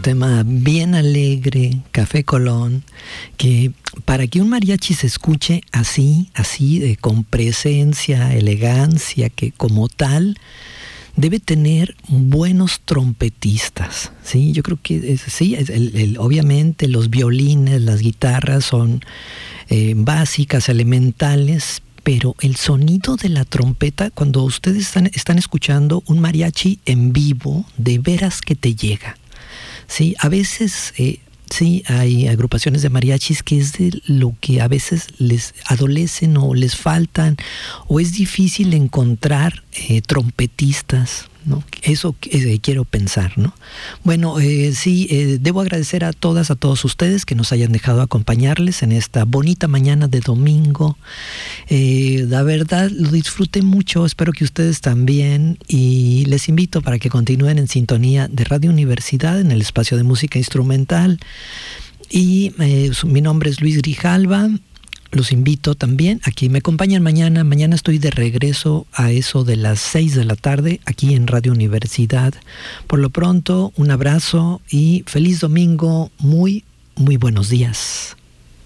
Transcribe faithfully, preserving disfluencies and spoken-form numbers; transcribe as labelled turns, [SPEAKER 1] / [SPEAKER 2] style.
[SPEAKER 1] tema bien alegre, Café Colón, que para que un mariachi se escuche así, así, de, con presencia, elegancia, que como tal debe tener buenos trompetistas, ¿sí? Yo creo que es, sí, es el, el, obviamente los violines, las guitarras son eh, básicas, elementales, pero el sonido de la trompeta, cuando ustedes están, están escuchando un mariachi en vivo, de veras que te llega. Sí, a veces eh, sí hay agrupaciones de mariachis que es de lo que a veces les adolecen o les faltan, o es difícil encontrar eh, trompetistas, ¿no? Eso eh, quiero pensar, ¿no? Bueno, eh, sí, eh, debo agradecer a todas, a todos ustedes que nos hayan dejado acompañarles en esta bonita mañana de domingo. Eh, la verdad, lo disfruté mucho, espero que ustedes también, y les invito para que continúen en sintonía de Radio Universidad en el espacio de música instrumental. Y eh, mi nombre es Luis Grijalva. Los invito también a que me acompañen mañana. Mañana estoy de regreso a eso de las seis de la tarde aquí en Radio Universidad. Por lo pronto, un abrazo y feliz domingo. Muy, muy buenos días.